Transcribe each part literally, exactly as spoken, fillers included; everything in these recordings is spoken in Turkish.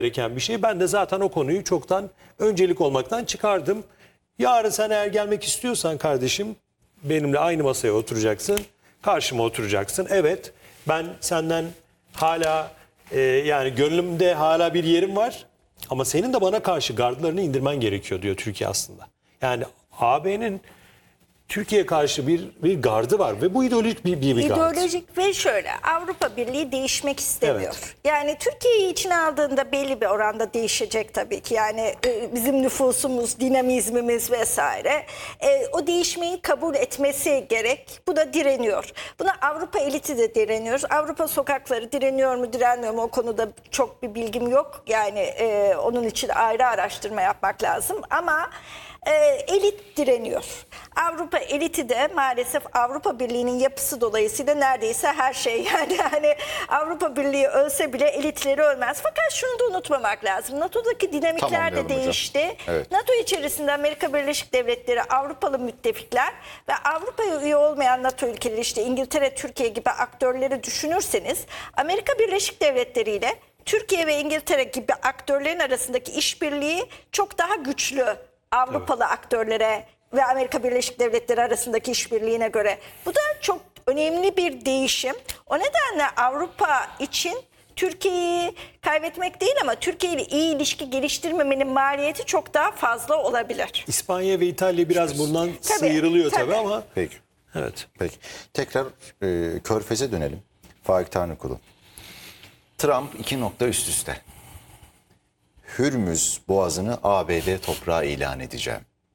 gereken bir şey. Ben de zaten o konuyu çoktan öncelik olmaktan çıkardım. Yarın sen eğer gelmek istiyorsan kardeşim benimle aynı masaya oturacaksın. Karşıma oturacaksın. Evet ben senden hala e, yani gönlümde hala bir yerim var. Ama senin de bana karşı gardlarını indirmen gerekiyor diyor Türkiye aslında. Yani A B'nin Türkiye'ye karşı bir bir gardı var ve bu ideolojik bir, bir, bir gard. İdeolojik ve şöyle Avrupa Birliği değişmek istemiyor. Evet. Yani Türkiye'yi içine aldığında belli bir oranda değişecek tabii ki. Yani e, bizim nüfusumuz, dinamizmimiz vesaire e, o değişmeyi kabul etmesi gerek. Bu da direniyor. Buna Avrupa eliti de direniyor. Avrupa sokakları direniyor mu direnmiyor mu o konuda çok bir bilgim yok. Yani e, onun için ayrı araştırma yapmak lazım ama e, elit direniyor. Avrupa eliti de maalesef Avrupa Birliği'nin yapısı dolayısıyla neredeyse her şey yani hani Avrupa Birliği ölse bile elitleri ölmez. Fakat şunu da unutmamak lazım. NATO'daki dinamikler de değişti. Evet. NATO içerisinde Amerika Birleşik Devletleri, Avrupalı müttefikler ve Avrupa'ya üye olmayan NATO ülkeleri işte İngiltere, Türkiye gibi aktörleri düşünürseniz Amerika Birleşik Devletleri ile Türkiye ve İngiltere gibi aktörlerin arasındaki işbirliği çok daha güçlü Avrupalı evet. aktörlere ve Amerika Birleşik Devletleri arasındaki işbirliğine göre. Bu da çok önemli bir değişim. O nedenle Avrupa için Türkiye'yi kaybetmek değil ama Türkiye ile iyi ilişki geliştirmemenin maliyeti çok daha fazla olabilir. İspanya ve İtalya biraz bundan tabii, sıyrılıyor tabii, tabii ama. Peki. Evet. Peki. Tekrar e, Körfez'e dönelim. Faik Tanrıkulu. Trump iki nokta üst üste. Hürmüz Boğazı'nı A B D toprağı ilan edeceğim.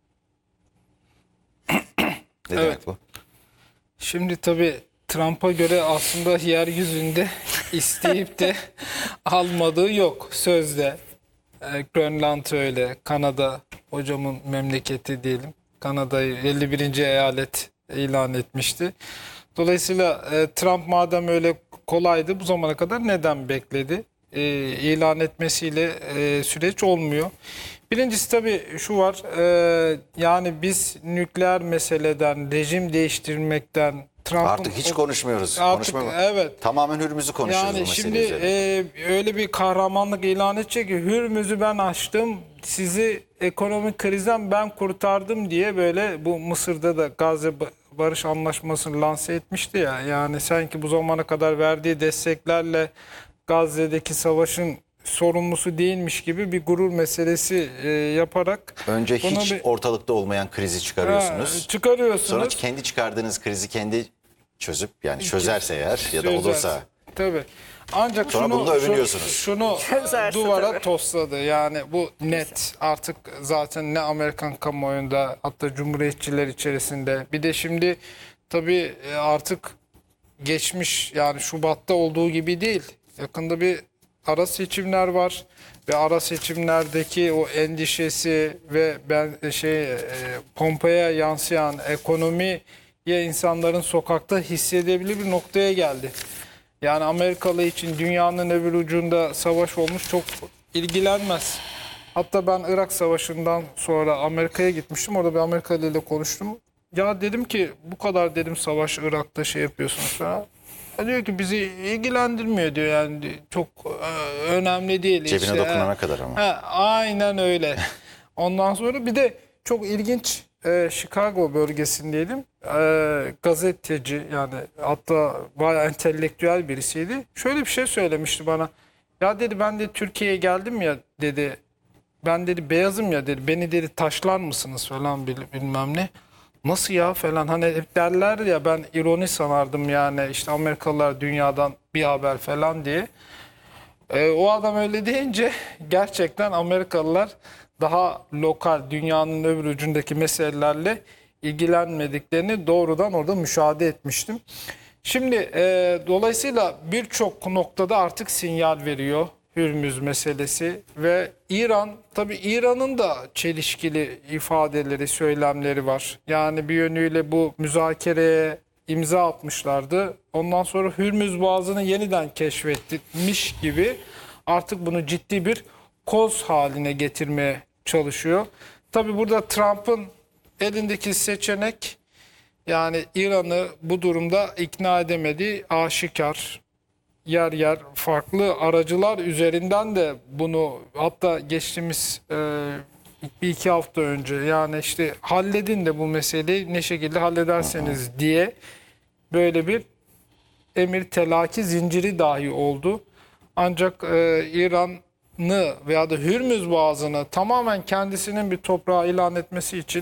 Ne evet. demek bu? Şimdi tabii Trump'a göre aslında yeryüzünde isteyip de almadığı yok sözde. Ee, Grönland öyle, Kanada hocamın memleketi diyelim. Kanada'yı elli birinci eyalet ilan etmişti. Dolayısıyla e, Trump madem öyle kolaydı bu zamana kadar neden bekledi? E, ilan etmesiyle e, süreç olmuyor. Birincisi tabii şu var, e, yani biz nükleer meseleden, rejim değiştirmekten, Trump'ın... Artık hiç konuşmuyoruz. Artık, Konuşma evet. Tamamen Hürmüz'ü konuşuyoruz yani bu mesele şimdi üzerine. e, öyle bir kahramanlık ilan edecek ki Hürmüz'ü ben açtım, sizi ekonomik krizden ben kurtardım diye böyle bu Mısır'da da Gazze Barış Anlaşması'nı lanse etmişti ya. Yani sanki bu zamana kadar verdiği desteklerle Gazze'deki savaşın sorumlusu değilmiş gibi bir gurur meselesi e, yaparak... Önce hiç bir, ortalıkta olmayan krizi çıkarıyorsunuz. Ha, çıkarıyorsunuz. Sonra kendi çıkardığınız krizi kendi çözüp yani çözerse eğer ya da Çözer. olursa. Tabii. Ancak sonra şunu, bununla övünüyorsunuz. Şunu Çözerse duvara tabii. tosladı. Yani bu net. Artık zaten ne Amerikan kamuoyunda hatta Cumhuriyetçiler içerisinde. Bir de şimdi tabii artık geçmiş yani Şubat'ta olduğu gibi değil. Yakında bir ara seçimler var ve ara seçimlerdeki o endişesi ve ben şey e, pompaya yansıyan ekonomiye insanların sokakta hissedebilir bir noktaya geldi. Yani Amerikalı için dünyanın öbür ucunda savaş olmuş çok ilgilenmez. Hatta ben Irak Savaşı'ndan sonra Amerika'ya gitmiştim. Orada bir Amerikalı ile konuştum. Ya dedim ki bu kadar dedim savaş Irak'ta şey yapıyorsunuz falan. Diyor ki bizi ilgilendirmiyor diyor yani çok e, önemli değil. Cebine işte. dokunana e, kadar ama. He, aynen öyle. Ondan sonra bir de çok ilginç e, Chicago bölgesindeydim. E, gazeteci yani hatta bayağı entelektüel birisiydi. Şöyle bir şey söylemişti bana. Ya dedi ben de Türkiye'ye geldim ya dedi. Ben dedi beyazım ya dedi. Beni dedi taşlar mısınız falan bilmem ne. Nasıl ya falan hani hep derler ya ben ironi sanardım yani işte Amerikalılar dünyadan bir haber falan diye. E, o adam öyle deyince gerçekten Amerikalılar daha lokal dünyanın öbür ucundaki meselelerle ilgilenmediklerini doğrudan orada müşahede etmiştim. Şimdi e, dolayısıyla birçok noktada artık sinyal veriyor Hürmüz meselesi ve İran tabii İran'ın da çelişkili ifadeleri, söylemleri var. Yani bir yönüyle bu müzakereye imza atmışlardı. Ondan sonra Hürmüz Boğazı'nı yeniden keşfetmiş gibi artık bunu ciddi bir koz haline getirmeye çalışıyor. Tabii burada Trump'ın elindeki seçenek yani İran'ı bu durumda ikna edemediği aşikar. yer yer farklı aracılar üzerinden de bunu, hatta geçtiğimiz e, bir iki hafta önce, yani işte halledin de bu meseleyi ne şekilde hallederseniz diye böyle bir emir telaki zinciri dahi oldu. Ancak e, İran'ı veya da Hürmüz Boğazı'nı tamamen kendisinin bir toprağı ilan etmesi için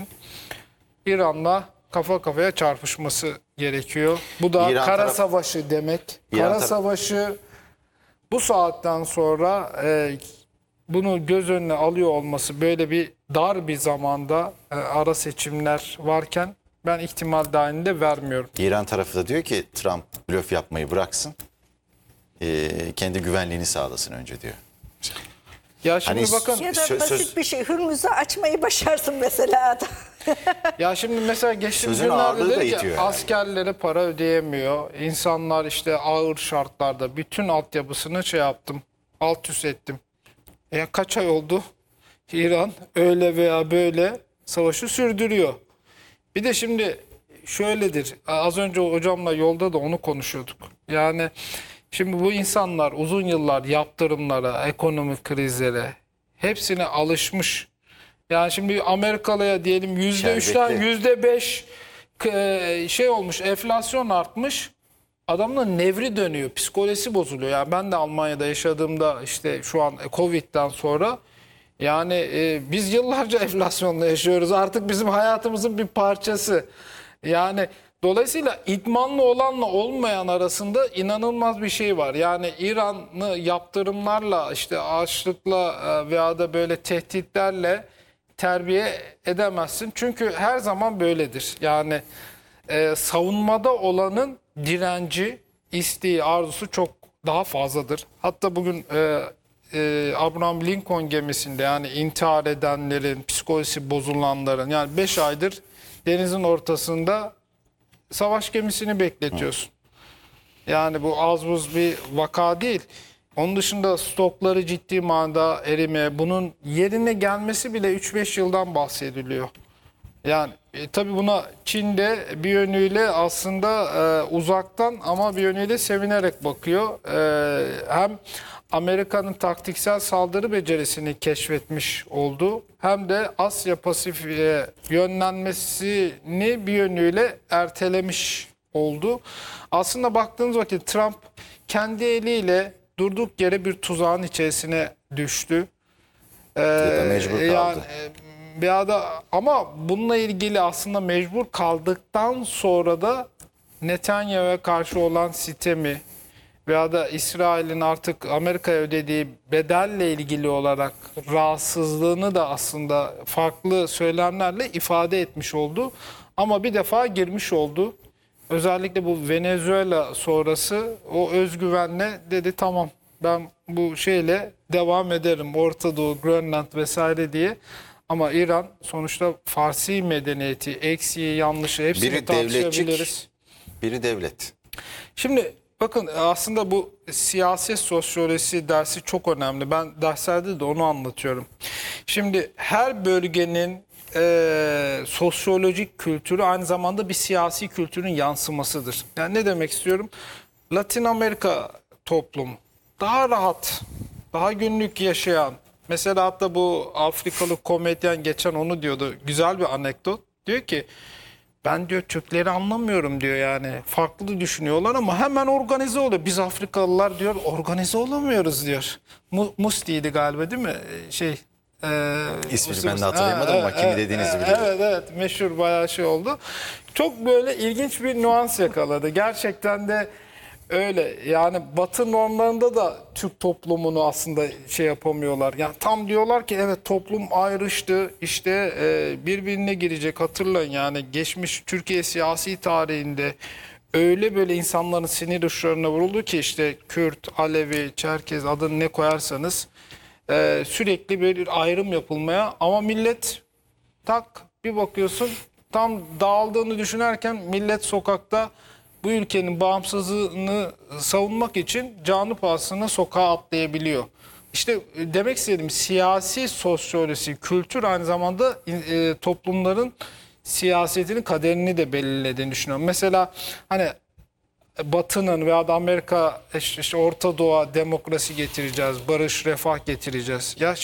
İran'la kafa kafaya çarpışması gerekiyor. Bu da İran kara taraf- savaşı demek. İran Kara taraf- savaşı bu saatten sonra e, bunu göz önüne alıyor olması, böyle bir dar bir zamanda e, ara seçimler varken ben ihtimal dahilinde vermiyorum. İran tarafı da diyor ki Trump blöf yapmayı bıraksın. Ee, kendi güvenliğini sağlasın önce diyor. Ya şimdi Hani bakın, Ya da Sö- basit söz- bir şey. Hürmüz'ü açmayı başarsın mesela adam. ya şimdi mesela geçtiğimiz Sözün ağırlığı günlerde da dedi ki itiyor yani. askerlere para ödeyemiyor. İnsanlar işte ağır şartlarda bütün altyapısını şey yaptım, alt üst ettim. E kaç ay oldu? İran öyle veya böyle savaşı sürdürüyor. Bir de şimdi şöyledir. Az önce hocamla yolda da onu konuşuyorduk. Yani şimdi bu insanlar uzun yıllar yaptırımlara, ekonomik krizlere hepsine alışmış. Yani şimdi Amerikalıya diyelim yüzde üçten Şerbetli. yüzde beş şey olmuş, enflasyon artmış. Adamın nevri dönüyor, psikolojisi bozuluyor. Yani ben de Almanya'da yaşadığımda işte şu an Covid'den sonra yani e, biz yıllarca enflasyonla yaşıyoruz. Artık bizim hayatımızın bir parçası. Yani dolayısıyla idmanlı olanla olmayan arasında inanılmaz bir şey var. Yani İran'ı yaptırımlarla, işte açlıkla e, veya da böyle tehditlerle terbiye edemezsin. Çünkü her zaman böyledir. Yani e, savunmada olanın direnci, isteği, arzusu çok daha fazladır. Hatta bugün e, e, Abraham Lincoln gemisinde, yani intihar edenlerin, psikolojisi bozulanların, yani beş aydır denizin ortasında savaş gemisini bekletiyorsun. Yani bu az buz bir vaka değil. Onun dışında stokları ciddi manada erime, bunun yerine gelmesi bile üç beş yıldan bahsediliyor. Yani e, tabii buna Çin'de bir yönüyle aslında e, uzaktan ama bir yönüyle sevinerek bakıyor. E, hem Amerika'nın taktiksel saldırı becerisini keşfetmiş oldu, hem de Asya Pasifik'e yönlenmesini bir yönüyle ertelemiş oldu. Aslında baktığınız vakit Trump kendi eliyle durduk yere bir tuzağın içerisine düştü. Ee, Ya da mecbur kaldı. Yani, e, bir ada, ama bununla ilgili aslında mecbur kaldıktan sonra da Netanyahu'ya karşı olan sitemi veya da İsrail'in artık Amerika'ya ödediği bedelle ilgili olarak rahatsızlığını da aslında farklı söylemlerle ifade etmiş oldu. Ama bir defa girmiş oldu. Özellikle bu Venezuela sonrası o özgüvenle dedi, tamam ben bu şeyle devam ederim, Orta Doğu, Grönland vesaire diye. Ama İran sonuçta Farsi medeniyeti, eksiği, yanlışı hepsini Biri tartışabiliriz. devletçik, biri devlet. Şimdi bakın, aslında bu siyaset sosyolojisi dersi çok önemli. Ben derslerde de onu anlatıyorum. Şimdi her bölgenin e, sosyolojik kültürü aynı zamanda bir siyasi kültürün yansımasıdır. Yani ne demek istiyorum? Latin Amerika toplum daha rahat, daha günlük yaşayan. Mesela hatta bu Afrikalı komedyen geçen onu diyordu. Güzel bir anekdot. Diyor ki, ben diyor Türkleri anlamıyorum diyor, yani farklı düşünüyorlar ama hemen organize oluyor. Biz Afrikalılar diyor organize olamıyoruz diyor. Mu- Musti'ydi galiba değil mi? Şey, e, İsmini Musti- ben de hatırlayamadım ama kimi dediğinizi biliyorum. Evet evet, meşhur bayağı şey oldu. Çok böyle ilginç bir nüans yakaladı. Gerçekten de öyle. Yani Batı normlarında da Türk toplumunu aslında şey yapamıyorlar. Yani tam diyorlar ki evet, toplum ayrıştı, işte e, birbirine girecek. Hatırlayın, yani geçmiş Türkiye siyasi tarihinde öyle böyle insanların sinir uçlarına vuruldu ki, işte Kürt, Alevi, Çerkez, adını ne koyarsanız e, sürekli bir ayrım yapılmaya, ama millet tak bir bakıyorsun tam dağıldığını düşünerken millet sokakta bu ülkenin bağımsızlığını savunmak için canı pahasına sokağa atlayabiliyor. İşte demek istediğim siyasi sosyolojisi, kültür aynı zamanda e, toplumların siyasetinin kaderini de belirlediğini düşünüyorum. Mesela hani Batı'nın veya da Amerika işte, işte Orta Doğu'a demokrasi getireceğiz, barış, refah getireceğiz. Ya